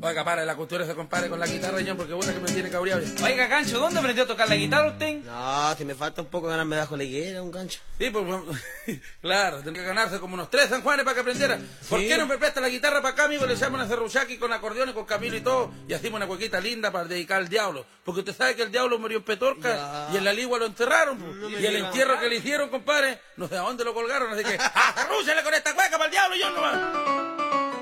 Oiga, para la cultura se compare con la guitarra, yo, porque una que me tiene cabreado ya. Oiga, Gancho, ¿dónde aprendió a tocar la guitarra usted? No, si me falta un poco ganarme bajo la higuera, un gancho. Sí, pues, claro, tendría que ganarse como unos 3 San Juanes para que aprendiera. ¿Por qué no me presta la guitarra para acá, amigo? Le echamos una serruchaki con acordeón y con Camilo y todo, y hacemos una cuequita linda para dedicar al diablo. Porque usted sabe que el diablo murió en Petorca y en la Ligua lo enterraron. Y el entierro que le hicieron, compadre, no sé a dónde lo colgaron, así que ¡ah, serrúchale con esta cueca para el diablo y yo nomás!